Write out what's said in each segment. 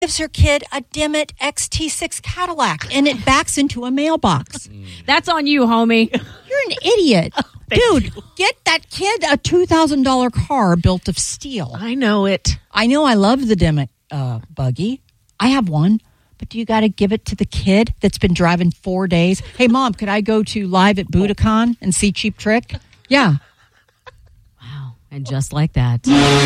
gives her kid a Dimmitt XT6 Cadillac, and it backs into a mailbox. That's on you, homie. You're an idiot. Dude, get that kid a $2,000 car built of steel. I know it. I know I love the Dimmitt buggy. I have one. But do you got to give it to the kid that's been driving 4 days? Hey, Mom, could I go to Live at Budokan and see Cheap Trick? Yeah. Wow. And just like that.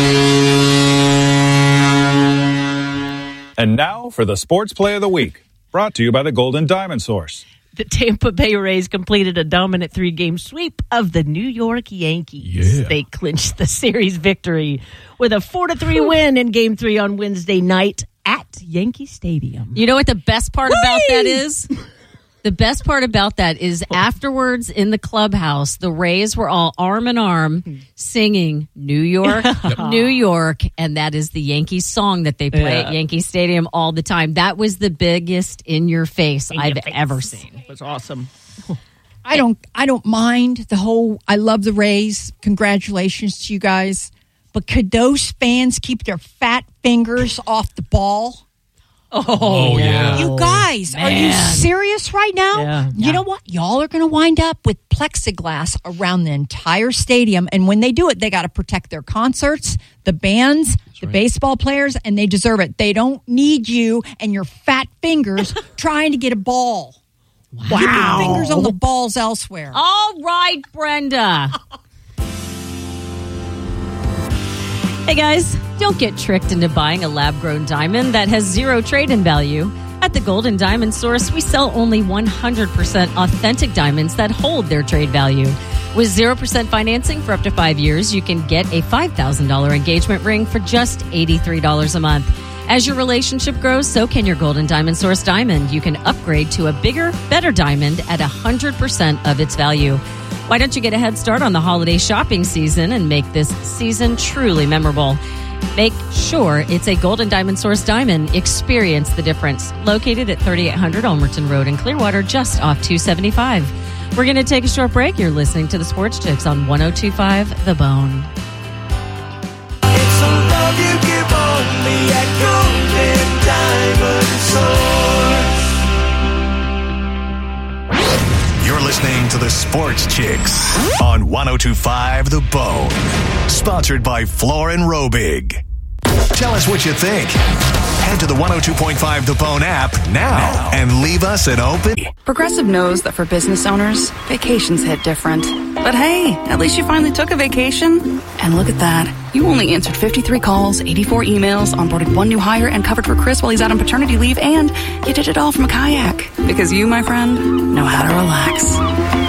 And now for the Sports Play of the Week, brought to you by the Golden Diamond Source. The Tampa Bay Rays completed a dominant 3-game sweep of the New York Yankees. Yeah. They clinched the series victory with a 4-3 win in Game 3 on Wednesday night at Yankee Stadium. You know what the best part about that is? The best part about that is afterwards in the clubhouse, the Rays were all arm in arm singing New York, New York, and that is the Yankees song that they play at Yankee Stadium all the time. That was the biggest in your face I've ever seen. It was awesome. I don't mind the whole, I love the Rays. Congratulations to you guys. But could those fans keep their fat fingers off the ball? Oh, yeah. You guys, are you serious right now? Yeah. You know what? Y'all are going to wind up with plexiglass around the entire stadium. And when they do it, they got to protect their concerts, the bands, the baseball players, and they deserve it. They don't need you and your fat fingers trying to get a ball. Wow. Keep your fingers on the balls elsewhere. All right, Brenda. Hey guys, don't get tricked into buying a lab-grown diamond that has zero trade-in value. At the Golden Diamond Source, we sell only 100% authentic diamonds that hold their trade value. With 0% financing for up to 5 years, you can get a $5,000 engagement ring for just $83 a month. As your relationship grows, so can your Golden Diamond Source diamond. You can upgrade to a bigger, better diamond at 100% of its value. Why don't you get a head start on the holiday shopping season and make this season truly memorable? Make sure it's a Golden Diamond Source diamond. Experience the difference. Located at 3800 Ulmerton Road in Clearwater, just off 275. We're going to take a short break. You're listening to the Sports Chicks on 102.5 The Bone. It's a love you give only at Golden Diamond Source. You're listening to the Sports Chicks on 102.5 The Bone. Sponsored by Florin Robig. Tell us what you think. Head to the 102.5 The Bone app now and leave us an open. Progressive knows that for business owners, vacations hit different. But hey, at least you finally took a vacation. And look at that. You only answered 53 calls, 84 emails, onboarded one new hire, and covered for Chris while he's out on paternity leave, and you did it all from a kayak. Because you, my friend, know how to relax.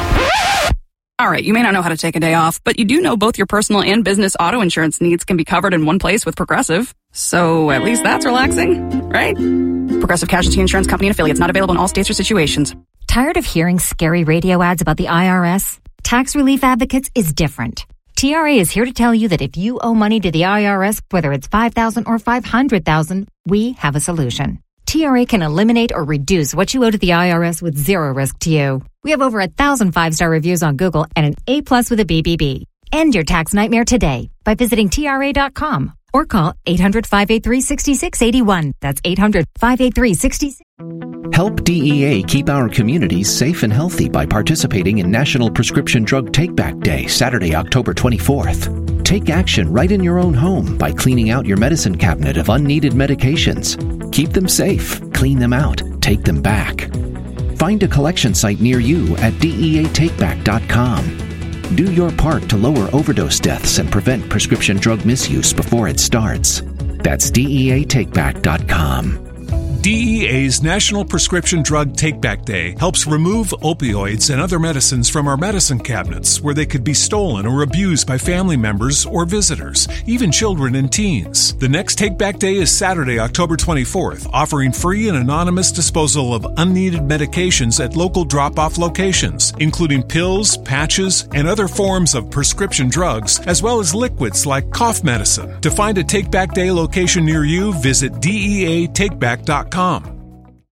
All right, you may not know how to take a day off, but you do know both your personal and business auto insurance needs can be covered in one place with Progressive. So at least that's relaxing, right? Progressive Casualty Insurance Company and Affiliates, not available in all states or situations. Tired of hearing scary radio ads about the IRS? Tax Relief Advocates is different. TRA is here to tell you that if you owe money to the IRS, whether it's $5,000 or $500,000, we have a solution. TRA can eliminate or reduce what you owe to the IRS with zero risk to you. We have over 1,000 5-star reviews on Google and an A+ with a BBB. End your tax nightmare today by visiting TRA.com or call 800-583-6681. That's 800-583-6681. Help DEA keep our communities safe and healthy by participating in National Prescription Drug Take-Back Day, Saturday, October 24th. Take action right in your own home by cleaning out your medicine cabinet of unneeded medications. Keep them safe, clean them out, take them back. Find a collection site near you at DEATakeback.com. Do your part to lower overdose deaths and prevent prescription drug misuse before it starts. That's DEATakeback.com. DEA's National Prescription Drug Take-Back Day helps remove opioids and other medicines from our medicine cabinets where they could be stolen or abused by family members or visitors, even children and teens. The next Take-Back Day is Saturday, October 24th, offering free and anonymous disposal of unneeded medications at local drop-off locations, including pills, patches, and other forms of prescription drugs, as well as liquids like cough medicine. To find a Take-Back Day location near you, visit DEATakeback.com.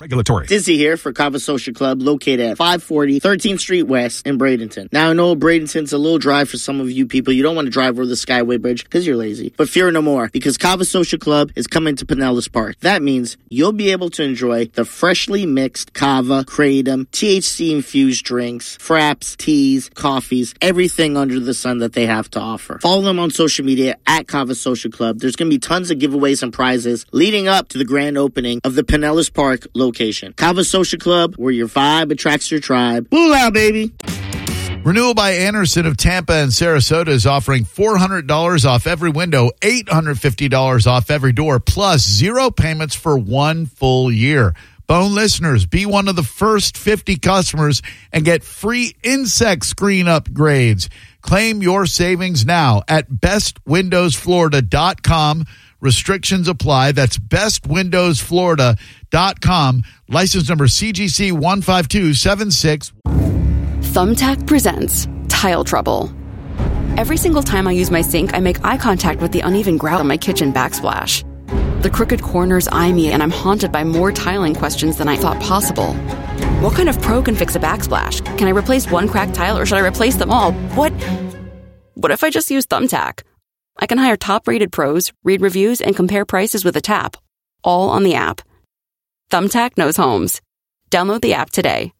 Regulatory. Dizzy here for Kava Social Club, located at 540 13th Street West in Bradenton. Now, I know Bradenton's a little dry for some of you people. You don't want to drive over the Skyway Bridge because you're lazy. But fear no more, because Kava Social Club is coming to Pinellas Park. That means you'll be able to enjoy the freshly mixed kava, kratom, THC-infused drinks, fraps, teas, coffees, everything under the sun that they have to offer. Follow them on social media at Kava Social Club. There's going to be tons of giveaways and prizes leading up to the grand opening of the Pinellas Park location. Kava Social Club, where your vibe attracts your tribe. Boolah, baby! Renewal by Anderson of Tampa and Sarasota is offering $400 off every window, $850 off every door, plus 0 payments for 1 full year. Bone listeners, be one of the first 50 customers and get free insect screen upgrades. Claim your savings now at bestwindowsflorida.com. Restrictions apply. That's bestwindowsflorida.com. License number CGC 15276. Thumbtack presents Tile Trouble. Every single time I use my sink, I make eye contact with the uneven grout on my kitchen backsplash. The crooked corners eye me, and I'm haunted by more tiling questions than I thought possible. What kind of pro can fix a backsplash? Can I replace one cracked tile, or should I replace them all? What if I just use Thumbtack? I can hire top-rated pros, read reviews, and compare prices with a tap, all on the app. Thumbtack knows homes. Download the app today.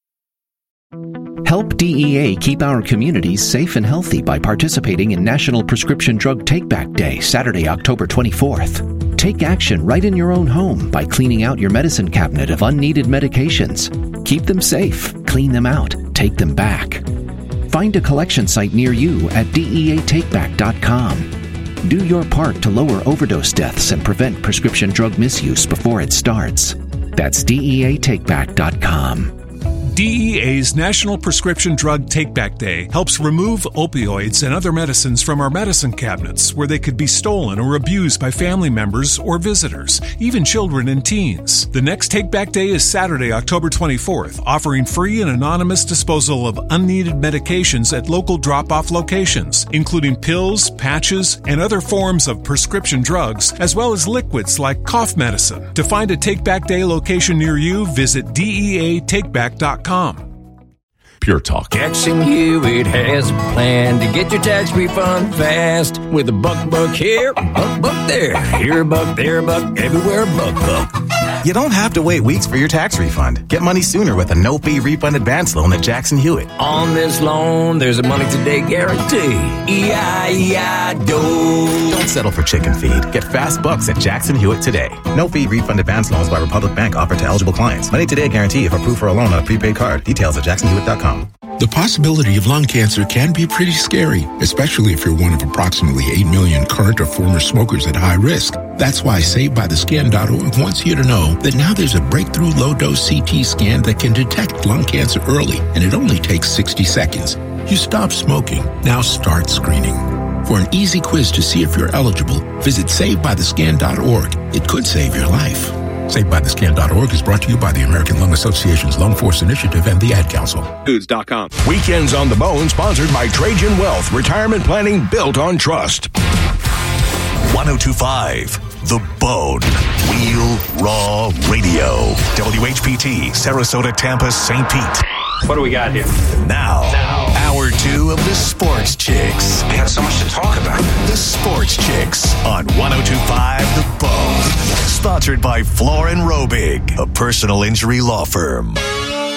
Help DEA keep our communities safe and healthy by participating in National Prescription Drug Take-Back Day, Saturday, October 24th. Take action right in your own home by cleaning out your medicine cabinet of unneeded medications. Keep them safe, clean them out, take them back. Find a collection site near you at DEATakeback.com. Do your part to lower overdose deaths and prevent prescription drug misuse before it starts. That's DEATakeback.com. DEA's National Prescription Drug Take-Back Day helps remove opioids and other medicines from our medicine cabinets where they could be stolen or abused by family members or visitors, even children and teens. The next Take-Back Day is Saturday, October 24th, offering free and anonymous disposal of unneeded medications at local drop-off locations, including pills, patches, and other forms of prescription drugs, as well as liquids like cough medicine. To find a Take-Back Day location near you, visit DEATakeback.com. Pure Talk. Jackson Hewitt has a plan to get your tax refund fast with a buck here, buck there. Here a buck, there a buck, everywhere a buck. You don't have to wait weeks for your tax refund. Get money sooner with a no-fee refund advance loan at Jackson Hewitt. On this loan, there's a money today guarantee. E-I-E-I-DO. Don't settle for chicken feed. Get fast bucks at Jackson Hewitt today. No-fee refund advance loans by Republic Bank offered to eligible clients. Money today guarantee if approved for a loan on a prepaid card. Details at jacksonhewitt.com. The possibility of lung cancer can be pretty scary, especially if you're one of approximately 8 million current or former smokers at high risk. That's why SaveByTheScan.org wants you to know that now there's a breakthrough low-dose CT scan that can detect lung cancer early, and it only takes 60 seconds. You stop smoking, now start screening. For an easy quiz to see if you're eligible, visit SaveByTheScan.org. It could save your life. SaveByTheScan.org is brought to you by the American Lung Association's Lung Force Initiative and the Ad Council. Foods.com. Weekends on the Bone, sponsored by Trajan Wealth. Retirement planning built on trust. 1025 The Bone. Real Raw Radio. WHPT, Sarasota, Tampa, St. Pete. What do we got here? Now, hour 2 of the Sports Chicks. We have so much to talk about. The Sports Chicks on 1025 The Bone. Sponsored by Floor & Robig, a personal injury law firm.